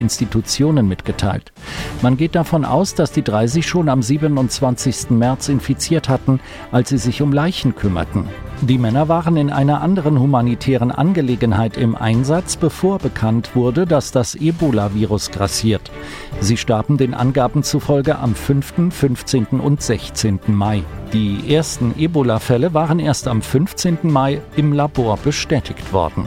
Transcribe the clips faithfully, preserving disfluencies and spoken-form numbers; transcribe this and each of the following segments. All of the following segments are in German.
Institutionen mitgeteilt. Man geht davon aus, dass die drei sich schon am siebenundzwanzigsten März infiziert hatten, als sie sich um Leichen kümmerten. Die Männer waren in einer anderen humanitären Angelegenheit im Einsatz, bevor bekannt wurde, dass das Ebola-Virus grassiert. Sie starben den Angaben zufolge am fünften, fünfzehnten und sechzehnten Mai. Die ersten Ebola-Fälle waren erst am fünfzehnten Mai im Labor bestätigt worden.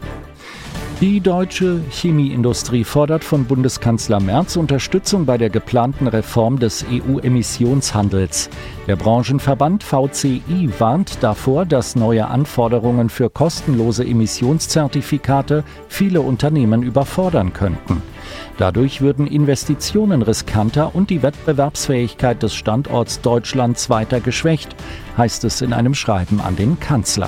Die deutsche Chemieindustrie fordert von Bundeskanzler Merz Unterstützung bei der geplanten Reform des E U-Emissionshandels. Der Branchenverband V C I warnt davor, dass neue Anforderungen für kostenlose Emissionszertifikate viele Unternehmen überfordern könnten. Dadurch würden Investitionen riskanter und die Wettbewerbsfähigkeit des Standorts Deutschlands weiter geschwächt, heißt es in einem Schreiben an den Kanzler.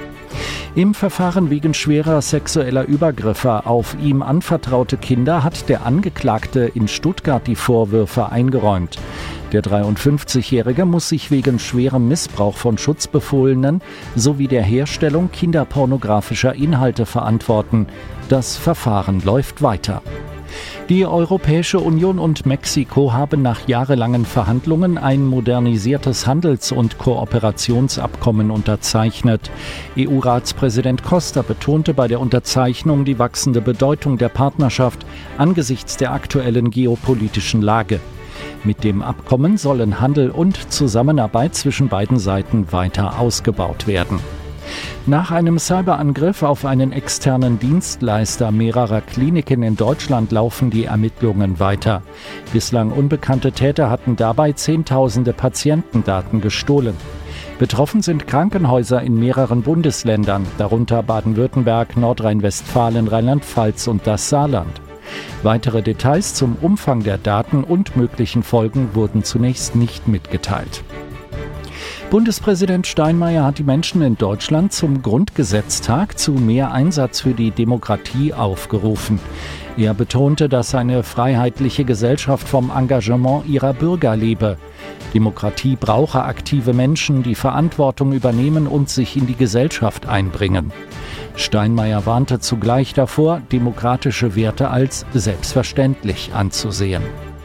Im Verfahren wegen schwerer sexueller Übergriffe auf ihm anvertraute Kinder hat der Angeklagte in Stuttgart die Vorwürfe eingeräumt. Der dreiundfünfzigjährige muss sich wegen schwerem Missbrauch von Schutzbefohlenen sowie der Herstellung kinderpornografischer Inhalte verantworten. Das Verfahren läuft weiter. Die Europäische Union und Mexiko haben nach jahrelangen Verhandlungen ein modernisiertes Handels- und Kooperationsabkommen unterzeichnet. E U-Ratspräsident Costa betonte bei der Unterzeichnung die wachsende Bedeutung der Partnerschaft angesichts der aktuellen geopolitischen Lage. Mit dem Abkommen sollen Handel und Zusammenarbeit zwischen beiden Seiten weiter ausgebaut werden. Nach einem Cyberangriff auf einen externen Dienstleister mehrerer Kliniken in Deutschland laufen die Ermittlungen weiter. Bislang unbekannte Täter hatten dabei Zehntausende Patientendaten gestohlen. Betroffen sind Krankenhäuser in mehreren Bundesländern, darunter Baden-Württemberg, Nordrhein-Westfalen, Rheinland-Pfalz und das Saarland. Weitere Details zum Umfang der Daten und möglichen Folgen wurden zunächst nicht mitgeteilt. Bundespräsident Steinmeier hat die Menschen in Deutschland zum Grundgesetztag zu mehr Einsatz für die Demokratie aufgerufen. Er betonte, dass eine freiheitliche Gesellschaft vom Engagement ihrer Bürger lebe. Demokratie brauche aktive Menschen, die Verantwortung übernehmen und sich in die Gesellschaft einbringen. Steinmeier warnte zugleich davor, demokratische Werte als selbstverständlich anzusehen.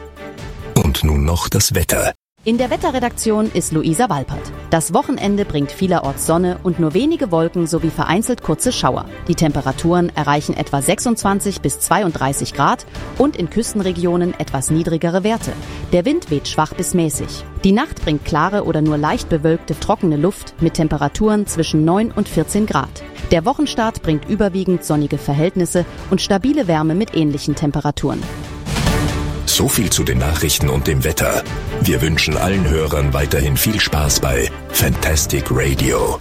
Und nun noch das Wetter. In der Wetterredaktion ist Luisa Walpert. Das Wochenende bringt vielerorts Sonne und nur wenige Wolken sowie vereinzelt kurze Schauer. Die Temperaturen erreichen etwa sechsundzwanzig bis zweiunddreißig Grad und in Küstenregionen etwas niedrigere Werte. Der Wind weht schwach bis mäßig. Die Nacht bringt klare oder nur leicht bewölkte trockene Luft mit Temperaturen zwischen neun und vierzehn Grad. Der Wochenstart bringt überwiegend sonnige Verhältnisse und stabile Wärme mit ähnlichen Temperaturen. So viel zu den Nachrichten und dem Wetter. Wir wünschen allen Hörern weiterhin viel Spaß bei Fantastic Radio.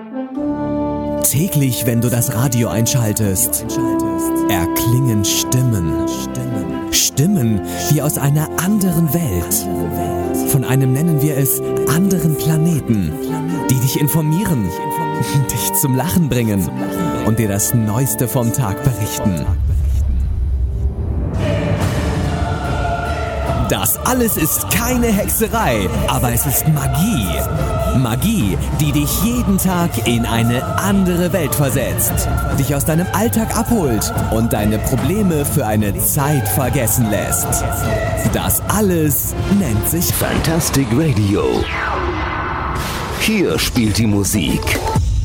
Täglich, wenn du das Radio einschaltest, erklingen Stimmen. Stimmen wie aus einer anderen Welt. Von einem nennen wir es anderen Planeten, die dich informieren, dich zum Lachen bringen und dir das Neueste vom Tag berichten. Das alles ist keine Hexerei, aber es ist Magie. Magie, die dich jeden Tag in eine andere Welt versetzt, dich aus deinem Alltag abholt und deine Probleme für eine Zeit vergessen lässt. Das alles nennt sich Fantastic Radio. Hier spielt die Musik